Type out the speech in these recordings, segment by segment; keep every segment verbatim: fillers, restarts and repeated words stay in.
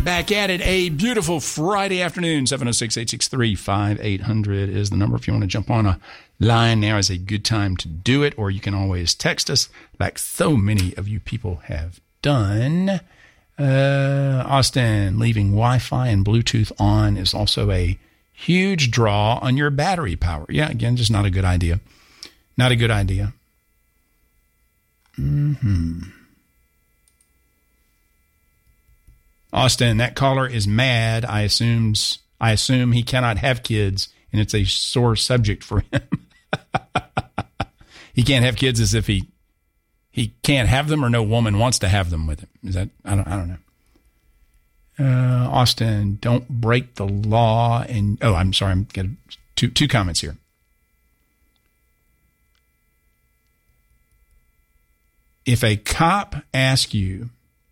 back at it. A beautiful Friday afternoon. seven oh six, eight six three, five eight hundred is the number. If you want to jump on a line, now is a good time to do it, or you can always text us like so many of you people have done. Uh, Austin, leaving Wi-Fi and Bluetooth on is also a huge draw on your battery power. Yeah, again, just not a good idea. Not a good idea. Mm-hmm. Austin, that caller is mad. I assumes I assume he cannot have kids, and it's a sore subject for him. He can't have kids as if he he can't have them, or no woman wants to have them with him. Is that I don't I don't know. Uh, Austin, don't break the law. And oh, I'm sorry, I'm getting two two comments here. If a cop asks you,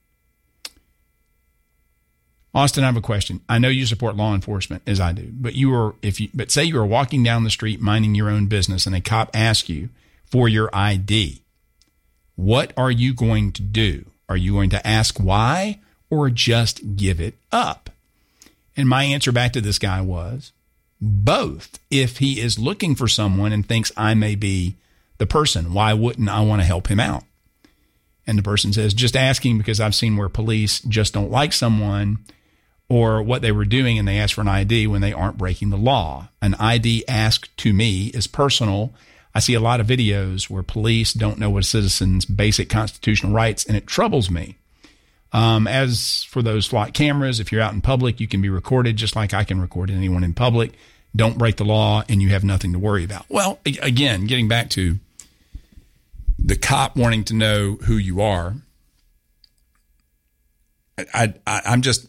Austin, I have a question. I know you support law enforcement, as I do, but you are if you but say you are walking down the street minding your own business, and a cop asks you for your I D. What are you going to do? Are you going to ask why, or just give it up? And my answer back to this guy was both. If he is looking for someone and thinks I may be the person, why wouldn't I want to help him out? And the person says, just asking because I've seen where police just don't like someone or what they were doing, and they ask for an I D when they aren't breaking the law. An I D asked to me is personal. I see a lot of videos where police don't know what a citizen's basic constitutional rights, and it troubles me. Um, as for those flock cameras, if you're out in public, you can be recorded just like I can record anyone in public. Don't break the law, and you have nothing to worry about. Well, again, getting back to the cop wanting to know who you are, I, I, I'm just,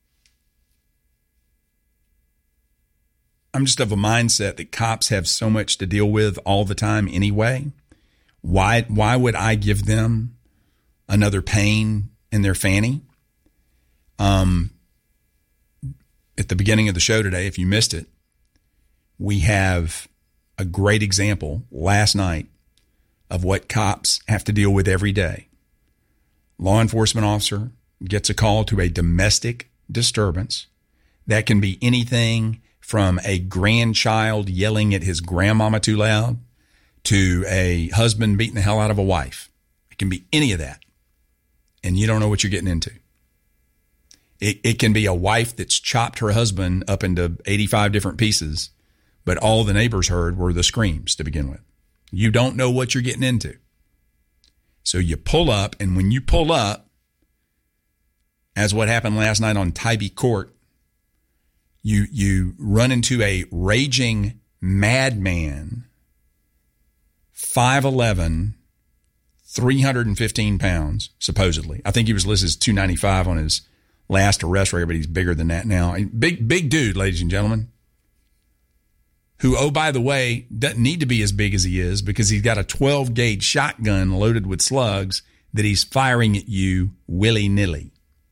I'm just of a mindset that cops have so much to deal with all the time anyway. Why, why would I give them another pain in their fanny? Um, at the beginning of the show today, if you missed it, we have a great example last night of what cops have to deal with every day. Law enforcement officer gets a call to a domestic disturbance. That can be anything from a grandchild yelling at his grandmama too loud to a husband beating the hell out of a wife. It can be any of that. And you don't know what you're getting into. It, it can be a wife that's chopped her husband up into eighty-five different pieces, but all the neighbors heard were the screams to begin with. You don't know what you're getting into. So you pull up, and when you pull up, as what happened last night on Tybee Court, you you run into a raging madman, five eleven, three hundred fifteen pounds, supposedly. I think he was listed as two ninety-five on his last arrest record, but he's bigger than that now. Big, big dude, ladies and gentlemen, who, oh, by the way, doesn't need to be as big as he is because he's got a twelve gauge shotgun loaded with slugs that he's firing at you willy-nilly.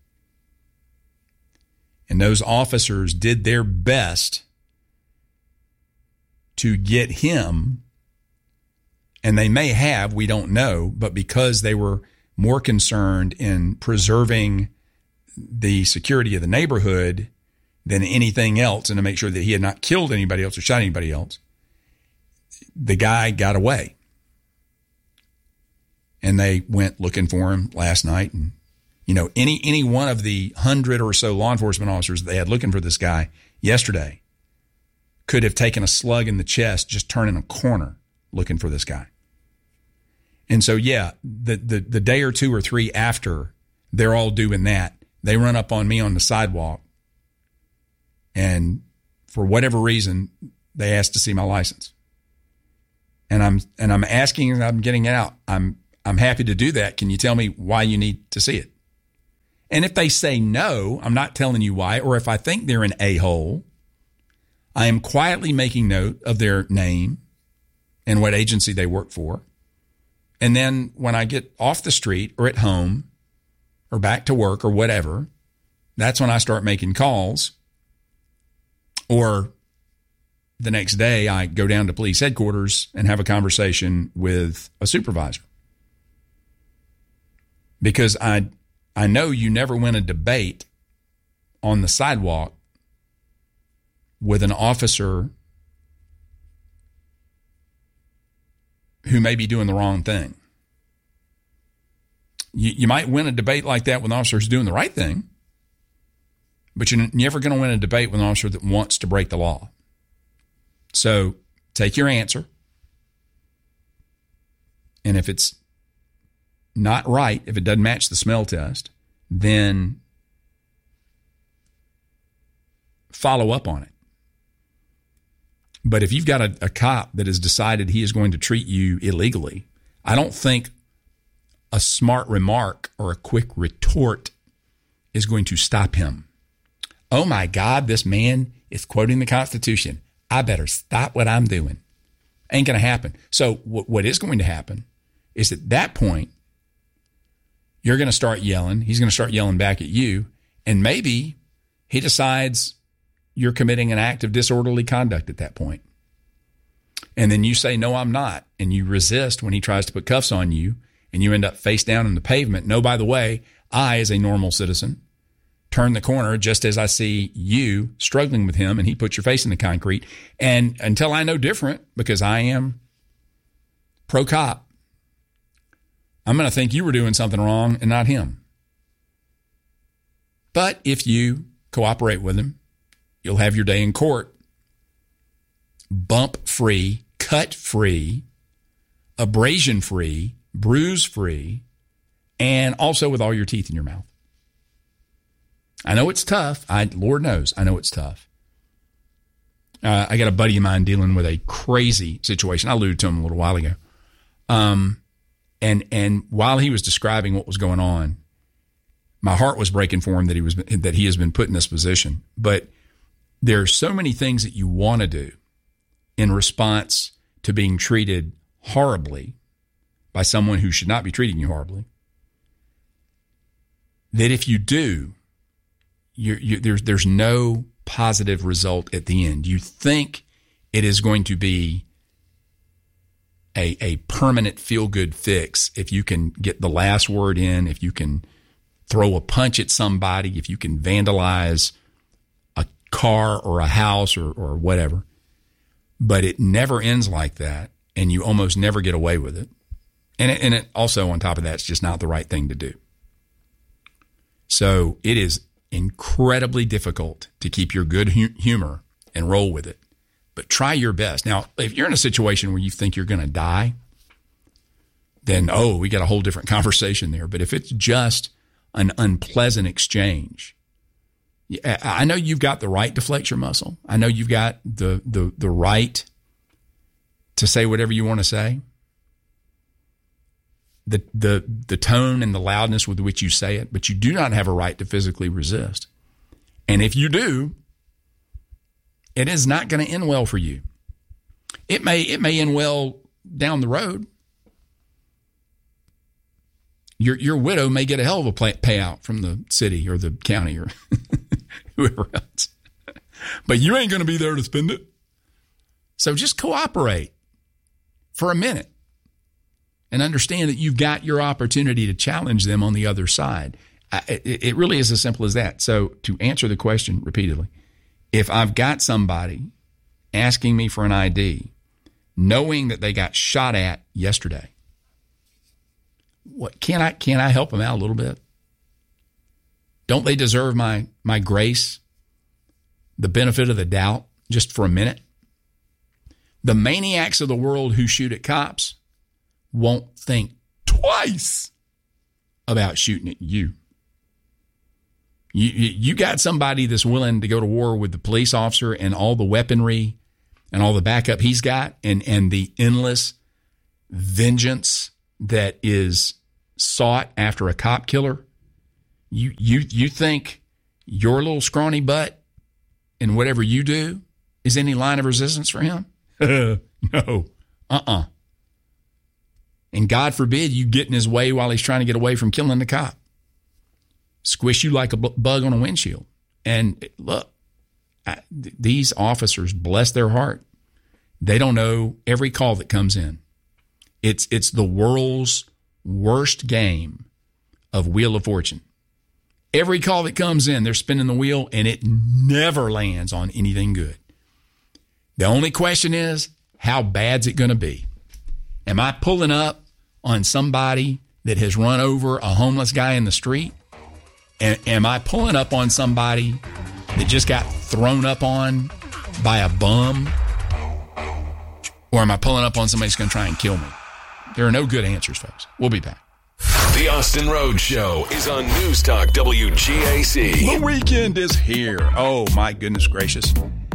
And those officers did their best to get him, and they may have, we don't know, but because they were more concerned in preserving the security of the neighborhood than anything else, and to make sure that he had not killed anybody else or shot anybody else, the guy got away. And they went looking for him last night. And, you know, any any one of the hundred or so law enforcement officers that they had looking for this guy yesterday could have taken a slug in the chest just turning a corner looking for this guy. And so, yeah, the, the, the day or two or three after they're all doing that, they run up on me on the sidewalk. And for whatever reason, they asked to see my license. And I'm and I'm asking, and I'm getting it out. I'm I'm happy to do that. Can you tell me why you need to see it? And if they say no, I'm not telling you why. Or if I think they're an a-hole, I am quietly making note of their name and what agency they work for. And then when I get off the street or at home or back to work or whatever, that's when I start making calls. Or the next day, I go down to police headquarters and have a conversation with a supervisor. Because I I know you never win a debate on the sidewalk with an officer who may be doing the wrong thing. You, you might win a debate like that with an officer who's doing the right thing, but you're never going to win a debate with an officer that wants to break the law. So take your answer, and if it's not right, if it doesn't match the smell test, then follow up on it. But if you've got a, a cop that has decided he is going to treat you illegally, I don't think a smart remark or a quick retort is going to stop him. Oh my God, this man is quoting the Constitution. I better stop what I'm doing. Ain't going to happen. So w- what is going to happen is at that point, you're going to start yelling. He's going to start yelling back at you. And maybe he decides you're committing an act of disorderly conduct at that point. And then you say, no, I'm not. And you resist when he tries to put cuffs on you, and you end up face down on the pavement. No, by the way, I, as a normal citizen, turn the corner just as I see you struggling with him and he puts your face in the concrete. And until I know different, because I am pro-cop, I'm going to think you were doing something wrong and not him. But if you cooperate with him, you'll have your day in court, bump-free, cut-free, abrasion-free, bruise-free, and also with all your teeth in your mouth. I know it's tough. I, Lord knows, I know it's tough. Uh, I got a buddy of mine dealing with a crazy situation. I alluded to him a little while ago. Um, and and while he was describing what was going on, my heart was breaking for him that he was that he has been put in this position. But there are so many things that you want to do in response to being treated horribly by someone who should not be treating you horribly, that if you do, you're, you, there's there's no positive result at the end. You think it is going to be a, a permanent feel-good fix if you can get the last word in, if you can throw a punch at somebody, if you can vandalize a car or a house or, or whatever. But it never ends like that, and you almost never get away with it. And it, and it also, on top of that, it's just not the right thing to do. So it is incredibly difficult to keep your good hu- humor and roll with it. But try your best. Now, if you're in a situation where you think you're going to die, then, oh, we got a whole different conversation there. But if it's just an unpleasant exchange, I know you've got the right to flex your muscle. I know you've got the the the right to say whatever you want to say. The the the tone and the loudness with which you say it, but you do not have a right to physically resist. And if you do, it is not going to end well for you. It may it may end well down the road. Your your widow may get a hell of a pay, payout from the city or the county or whoever else. But you ain't going to be there to spend it. So just cooperate for a minute and understand that you've got your opportunity to challenge them on the other side. It, it really is as simple as that. So to answer the question repeatedly, if I've got somebody asking me for an I D, knowing that they got shot at yesterday, what can I can I help them out a little bit? Don't they deserve my my grace, the benefit of the doubt, just for a minute? The maniacs of the world who shoot at cops won't think twice about shooting at you. You, you. you got somebody that's willing to go to war with the police officer and all the weaponry and all the backup he's got and, and the endless vengeance that is sought after a cop killer. You you you think your little scrawny butt and whatever you do is any line of resistance for him? No. Uh-uh. And God forbid you get in his way while he's trying to get away from killing the cop. Squish you like a bug on a windshield. And look, I, th- these officers, bless their heart, they don't know every call that comes in. It's it's the world's worst game of Wheel of Fortune. Every call that comes in, they're spinning the wheel, and it never lands on anything good. The only question is, how bad's it going to be? Am I pulling up on somebody that has run over a homeless guy in the street? And am I pulling up on somebody that just got thrown up on by a bum? Or am I pulling up on somebody that's going to try and kill me? There are no good answers, folks. We'll be back. The Austin Rhodes Show is on News Talk W G A C. The weekend is here. Oh, my goodness gracious.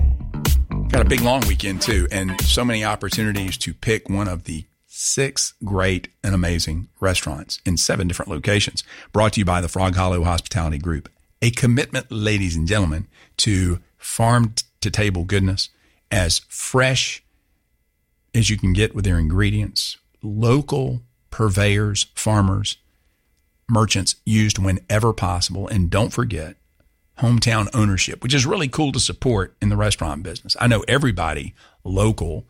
Got a big, long weekend, too, and so many opportunities to pick one of the six great and amazing restaurants in seven different locations. Brought to you by the Frog Hollow Hospitality Group. A commitment, ladies and gentlemen, to farm-to-table goodness, as fresh as you can get with their ingredients, local purveyors, farmers, merchants used whenever possible. And don't forget, hometown ownership, which is really cool to support in the restaurant business. I know everybody local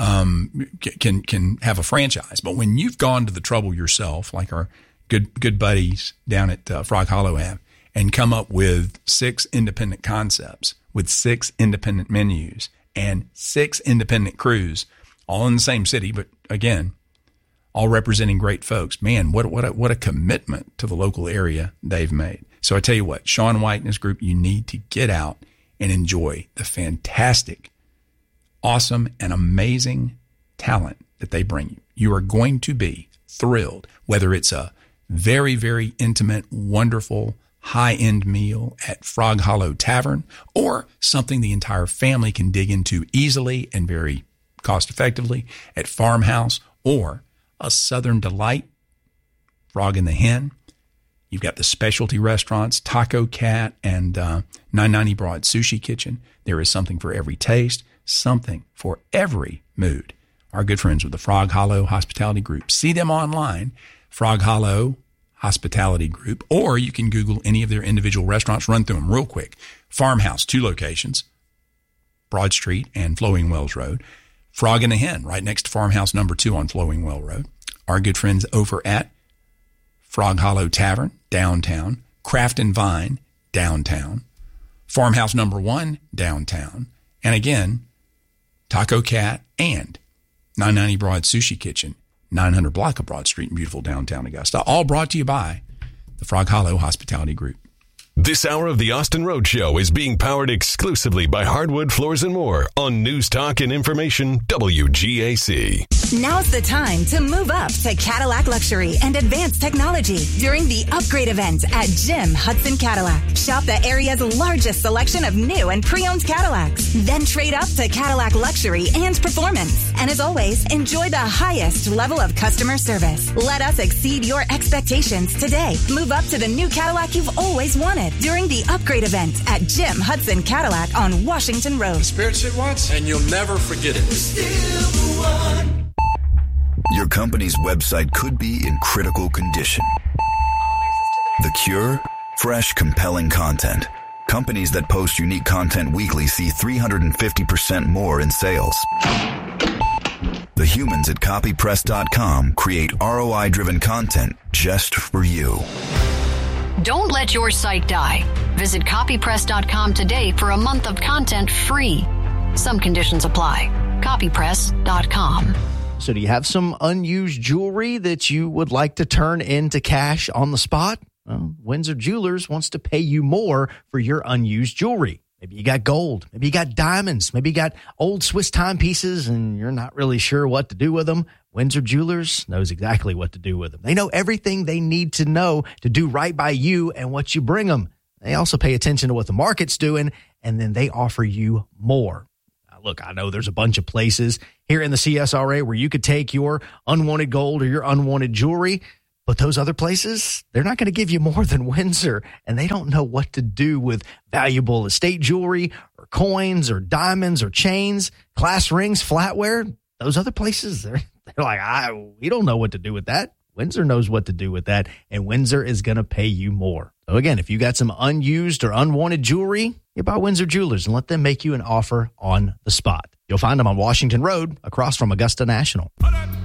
um, can can have a franchise, but when you've gone to the trouble yourself, like our good good buddies down at uh, Frog Hollow have, and come up with six independent concepts with six independent menus and six independent crews, all in the same city, but again, all representing great folks. Man, what what a, what a commitment to the local area they've made. So I tell you what, Sean White and his group, you need to get out and enjoy the fantastic, awesome, and amazing talent that they bring you. You are going to be thrilled, whether it's a very, very intimate, wonderful, high-end meal at Frog Hollow Tavern or something the entire family can dig into easily and very cost-effectively at Farmhouse, or a Southern Delight, Frog and the Hen. You've got the specialty restaurants, Taco Cat and uh, nine ninety Broad Sushi Kitchen. There is something for every taste, something for every mood. Our good friends with the Frog Hollow Hospitality Group. See them online, Frog Hollow Hospitality Group, or you can Google any of their individual restaurants. Run through them real quick. Farmhouse, two locations, Broad Street and Flowing Wells Road. Frog and the Hen, right next to Farmhouse number two on Flowing Well Road. Our good friends over at Frog Hollow Tavern, downtown. Craft and Vine, downtown. Farmhouse number one, downtown. And again, Taco Cat and nine ninety Broad Sushi Kitchen, nine hundred block of Broad Street in beautiful downtown Augusta. All brought to you by the Frog Hollow Hospitality Group. This hour of the Austin Rhodes Show is being powered exclusively by Hardwood Floors and More on News Talk and Information W G A C. Now's the time to move up to Cadillac Luxury and Advanced Technology during the upgrade event at Jim Hudson Cadillac. Shop the area's largest selection of new and pre-owned Cadillacs. Then trade up to Cadillac Luxury and Performance. And as always, enjoy the highest level of customer service. Let us exceed your expectations today. Move up to the new Cadillac you've always wanted during the upgrade event at Jim Hudson Cadillac on Washington Road. Experience it once and you'll never forget it. We're still the one. Your company's website could be in critical condition. The cure? Fresh, compelling content. Companies that post unique content weekly see three hundred fifty percent more in sales. The humans at copy press dot com create R O I-driven content just for you. Don't let your site die. Visit copy press dot com today for a month of content free. Some conditions apply. copy press dot com. So do you have some unused jewelry that you would like to turn into cash on the spot? Well, Windsor Jewelers wants to pay you more for your unused jewelry. Maybe you got gold. Maybe you got diamonds. Maybe you got old Swiss timepieces and you're not really sure what to do with them. Windsor Jewelers knows exactly what to do with them. They know everything they need to know to do right by you and what you bring them. They also pay attention to what the market's doing, and then they offer you more. Now, look, I know there's a bunch of places here in the C S R A where you could take your unwanted gold or your unwanted jewelry, but those other places, they're not going to give you more than Windsor, and they don't know what to do with valuable estate jewelry or coins or diamonds or chains, class rings, flatware. Those other places, they're, they're like, I, we don't know what to do with that. Windsor knows what to do with that, and Windsor is going to pay you more. So again, if you got some unused or unwanted jewelry, you buy Windsor Jewelers and let them make you an offer on the spot. You'll find them on Washington Road across from Augusta National.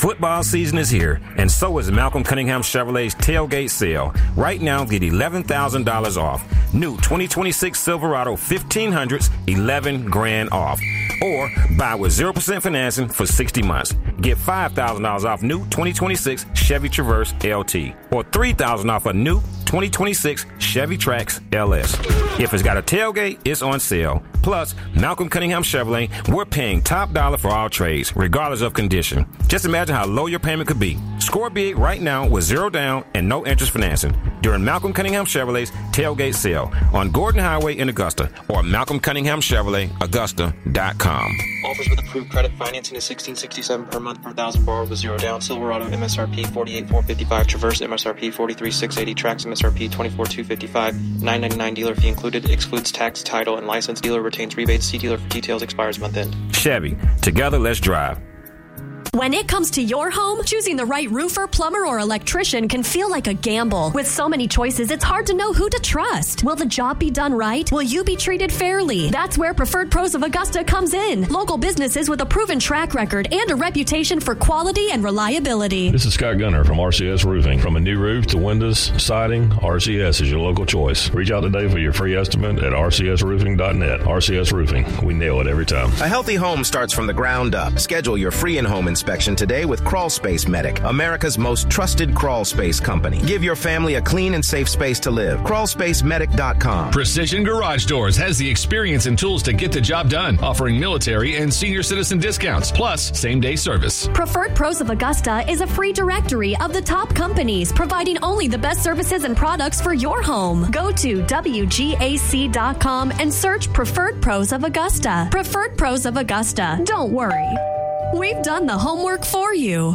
Football season is here, and so is Malcolm Cunningham Chevrolet's tailgate sale. Right now, get eleven thousand dollars off. New twenty twenty-six Silverado fifteen hundreds, eleven grand off. Or buy with zero percent financing for sixty months. Get five thousand dollars off new twenty twenty-six Chevy Traverse L T. Or three thousand dollars off a new twenty twenty-six Chevy Trax L S. If it's got a tailgate, it's on sale. Plus, Malcolm Cunningham Chevrolet, we're paying top dollar for all trades, regardless of condition. Just imagine how low your payment could be. Score big right now with zero down and no interest financing during Malcolm Cunningham Chevrolet's tailgate sale on Gordon Highway in Augusta or Malcolm Cunningham Chevrolet Augusta dot com. Offers with approved credit financing is sixteen sixty-seven per month per thousand borrowed with zero down. Silverado M S R P forty-eight four fifty-five. Traverse M S R P forty-three six eighty. Trax M S R P twenty-four two fifty-five. nine ninety-nine dealer fee included. Excludes tax, title, and license. Dealer retains rebates. See dealer for details. Expires month end. Chevy. Together, let's drive. When it comes to your home, choosing the right roofer, plumber, or electrician can feel like a gamble. With so many choices, it's hard to know who to trust. Will the job be done right? Will you be treated fairly? That's where Preferred Pros of Augusta comes in. Local businesses with a proven track record and a reputation for quality and reliability. This is Scott Gunner from R C S Roofing. From a new roof to windows, siding, R C S is your local choice. Reach out today for your free estimate at R C S roofing dot net. R C S Roofing. We nail it every time. A healthy home starts from the ground up. Schedule your free in-home inspection today with Crawl Space Medic, America's most trusted crawl space company. Give your family a clean and safe space to live. crawl space medic dot com. Precision Garage Doors has the experience and tools to get the job done, offering military and senior citizen discounts, plus same-day service. Preferred Pros of Augusta is a free directory of the top companies, providing only the best services and products for your home. Go to W G A C dot com and search Preferred Pros of Augusta. Preferred Pros of Augusta. Don't worry. We've done the homework for you.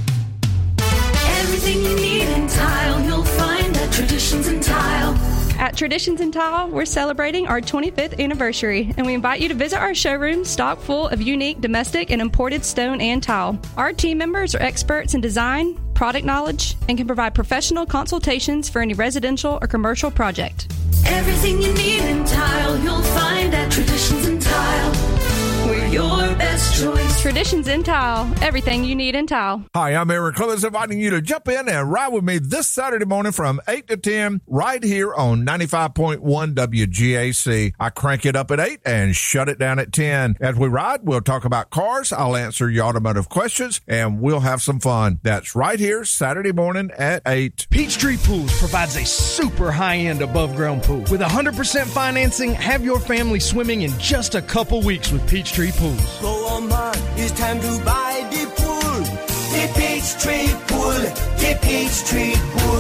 Everything you need in tile, you'll find at Traditions in Tile. At Traditions in Tile, we're celebrating our twenty-fifth anniversary, and we invite you to visit our showroom stocked full of unique domestic and imported stone and tile. Our team members are experts in design, product knowledge, and can provide professional consultations for any residential or commercial project. Everything you need in tile, you'll find at Traditions in Tile. We're your best choice. Traditions in Tile. Everything you need in tile. Hi, I'm Aaron Clemens, inviting you to jump in and ride with me this Saturday morning from eight to ten right here on ninety-five point one W G A C. I crank it up at eight and shut it down at ten. As we ride, we'll talk about cars. I'll answer your automotive questions, and we'll have some fun. That's right here Saturday morning at eight. Peachtree Pools provides a super high-end above-ground pool. With one hundred percent financing, have your family swimming in just a couple weeks with Peachtree Pools. Go on, man, it's time to buy the pool. The Peachtree Pool, the Peachtree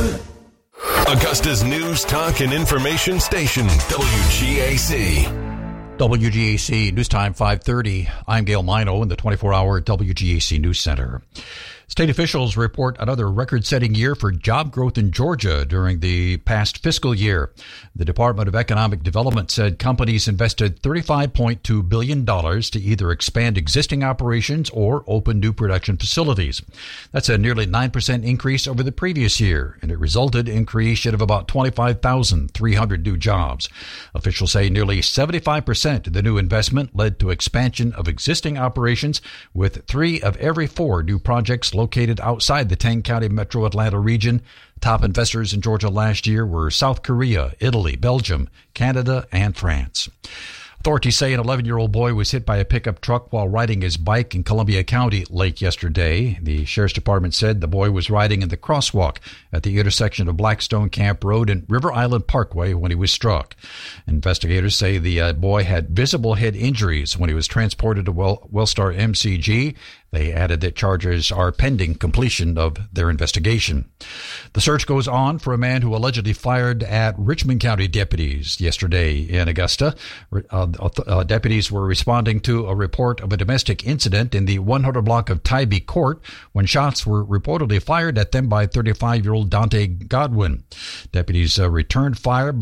Pool. Augusta's news, talk, and information station, W G A C. W G A C News Time five thirty. I'm Gail Mino in the twenty-four hour W G A C News Center. State officials report another record-setting year for job growth in Georgia during the past fiscal year. The Department of Economic Development said companies invested thirty-five point two billion dollars to either expand existing operations or open new production facilities. That's a nearly nine percent increase over the previous year, and it resulted in creation of about twenty-five thousand three hundred new jobs. Officials say nearly seventy-five percent of the new investment led to expansion of existing operations, with three of every four new projects located outside the ten-county metro Atlanta region. Top investors in Georgia last year were South Korea, Italy, Belgium, Canada, and France. Authorities say an eleven-year-old boy was hit by a pickup truck while riding his bike in Columbia County late yesterday. The Sheriff's Department said the boy was riding in the crosswalk at the intersection of Blackstone Camp Road and River Island Parkway when he was struck. Investigators say the uh, boy had visible head injuries when he was transported to well- Wellstar M C G. They added that charges are pending completion of their investigation. The search goes on for a man who allegedly fired at Richmond County deputies yesterday in Augusta. Uh, uh, deputies were responding to a report of a domestic incident in the one hundred block of Tybee Court when shots were reportedly fired at them by thirty-five-year-old Dante Godwin. Deputies uh, returned fire, but